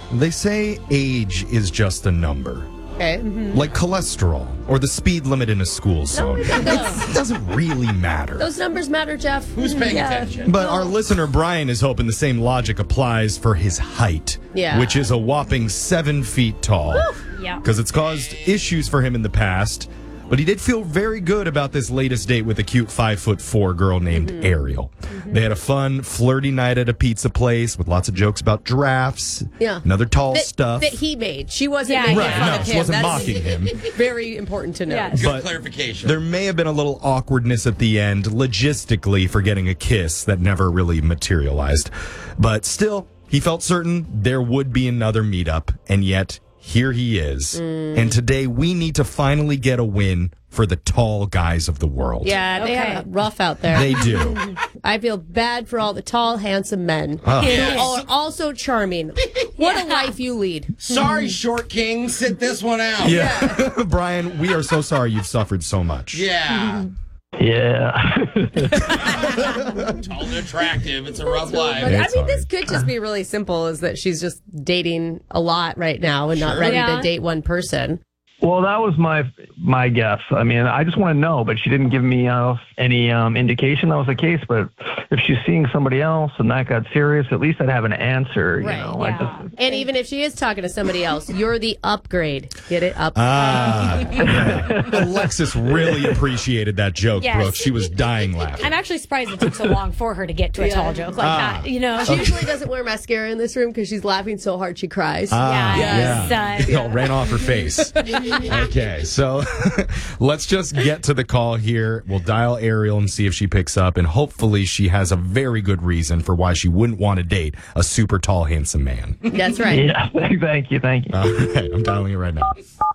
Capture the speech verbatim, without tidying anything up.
They say age is just a number. Okay. Mm-hmm. Like cholesterol or the speed limit in a school zone. No, it doesn't really matter. Those numbers matter, Jeff. Who's paying yeah. attention? But our listener Brian is hoping the same logic applies for his height, yeah. which is a whopping seven feet tall. Yeah. Because it's caused issues for him in the past. But he did feel very good about this latest date with a cute five foot four girl named mm-hmm. Ariel. Mm-hmm. They had a fun, flirty night at a pizza place with lots of jokes about giraffes. Yeah. And other tall that, stuff. That he made. She wasn't yeah, making right, fun no, of him. she wasn't That's mocking him. Very important to know. Yes. Good but clarification. There may have been a little awkwardness at the end, logistically, for getting a kiss that never really materialized. But still, he felt certain there would be another meetup, and yet here he is. Mm. And today we need to finally get a win for the tall guys of the world. Yeah, they okay. have it rough out there. They do. I feel bad for all the tall, handsome men. Oh. Yes. All, also charming. What Yeah. a life you lead. Sorry, Short King. Sit this one out. Yeah. Brian, we are so sorry you've suffered so much. Yeah. Yeah. Tall and attractive. It's a rough life. But, I It's mean, this hard. could just be really simple, is that she's just dating a lot right now and not Sure. ready Yeah. to date one person. Well, that was my my guess. I mean, I just want to know, but she didn't give me uh, any um, indication that was the case. But if she's seeing somebody else and that got serious, at least I'd have an answer. You Right, know, I yeah. just, And even if she is talking to somebody else, you're the upgrade. Get it? Up. Ah. yeah. Alexis really appreciated that joke, Yes. Brooke. She was dying laughing. I'm actually surprised it took so long for her to get to a Yeah. tall joke like Ah. that. You know? She usually doesn't wear mascara in this room because she's laughing so hard she cries. Ah, Yes. yeah. Uh, It all ran off her face. Okay, so let's just get to the call here. We'll dial Ariel and see if she picks up, and hopefully she has a very good reason for why she wouldn't want to date a super tall, handsome man. That's right. yeah. Thank you. Thank you. All right, I'm dialing it right now.